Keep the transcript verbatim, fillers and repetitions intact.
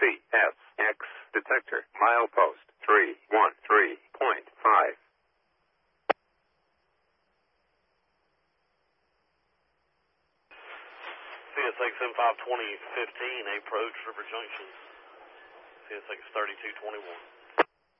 C S X detector, milepost three one three point five. C S X M five twenty fifteen, approach River Junction. C S X thirty-two twenty-one.